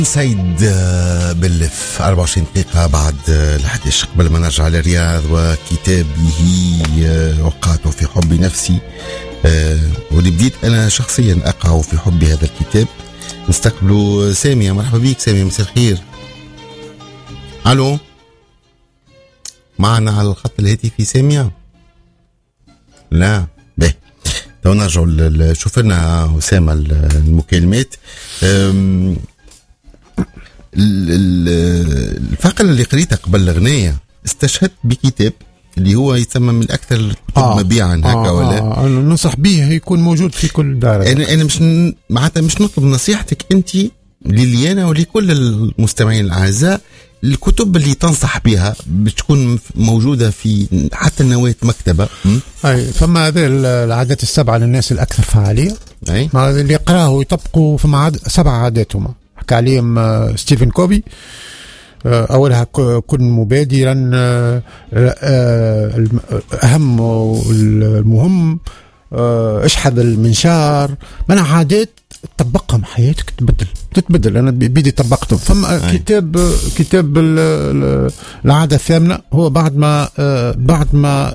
سيد باللف 24 دقيقة بعد 11 قبل ما نرجع للرياض وكتابه وقعت في حب نفسي، واللي بديت أنا شخصيا أقع في حب هذا الكتاب. نستقبلوا سامية. مرحبا بك سامية، مساء الخير. ألو، معنا على الخط الهاتفي سامية؟ لا به. تو نرجع شوف لنا أسامة المكالمات. الفقرة اللي قريتها قبل الأغنية استشهدت بكتاب اللي هو يسمى من أكثر الكتب مبيعا هكا ولا أنا ننصح به يكون موجود في كل دار. أنا مش معناتها مش نطلب نصيحتك أنت لليانا ولكل المستمعين الأعزاء. الكتب اللي تنصح بها بتكون موجودة في حتى نواة مكتبة. أي فما هذه العادات السبعة للناس الأكثر فعالية. أي اللي يقرأه ويطبقوا فما 7 عاداتهم حكى عليهم ستيفن كوفي. أولها كن مبادرا، الأهم والمهم، اشحذ المنشار. منع عادات تطبقهم حياتك تتبدل. أنا بيدي طبقتهم. فما كتاب العادة الثامنة هو بعد ما